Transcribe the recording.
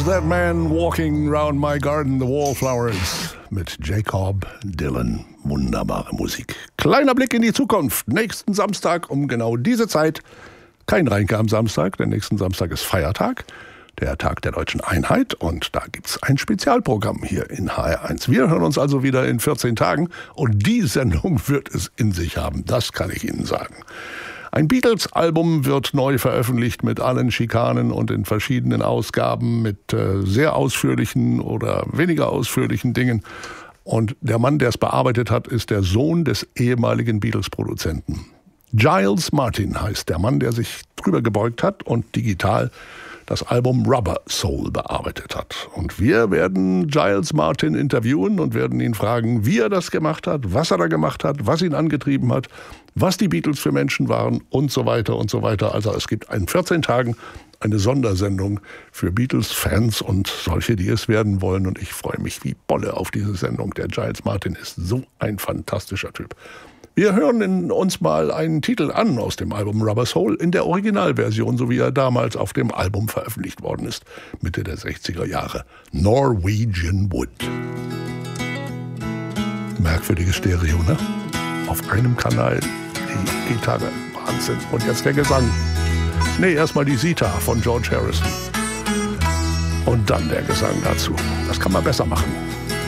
that man walking round my garden, the wallflowers? Mit Jacob Dylan. Wunderbare Musik. Kleiner Blick in die Zukunft. Nächsten Samstag um genau diese Zeit. Kein Reinke am Samstag, denn nächsten Samstag ist Feiertag. Der Tag der Deutschen Einheit. Und da gibt's ein Spezialprogramm hier in HR1. Wir hören uns also wieder in 14 Tagen. Und die Sendung wird es in sich haben. Das kann ich Ihnen sagen. Ein Beatles-Album wird neu veröffentlicht mit allen Schikanen und in verschiedenen Ausgaben mit sehr ausführlichen oder weniger ausführlichen Dingen. Und der Mann, der es bearbeitet hat, ist der Sohn des ehemaligen Beatles-Produzenten. Giles Martin heißt der Mann, der sich drüber gebeugt hat und digital das Album Rubber Soul bearbeitet hat. Und wir werden Giles Martin interviewen und werden ihn fragen, wie er das gemacht hat, was er da gemacht hat, was ihn angetrieben hat, was die Beatles für Menschen waren und so weiter und so weiter. Also es gibt in 14 Tagen eine Sondersendung für Beatles-Fans und solche, die es werden wollen. Und ich freue mich wie Bolle auf diese Sendung. Der Giles Martin ist so ein fantastischer Typ. Wir hören uns mal einen Titel an aus dem Album Rubber Soul in der Originalversion, so wie er damals auf dem Album veröffentlicht worden ist, Mitte der 60er Jahre. Norwegian Wood. Merkwürdiges Stereo, ne? Auf einem Kanal die Gitarre. Wahnsinn. Und jetzt der Gesang. Nee, erstmal die Sita von George Harrison. Und dann der Gesang dazu. Das kann man besser machen.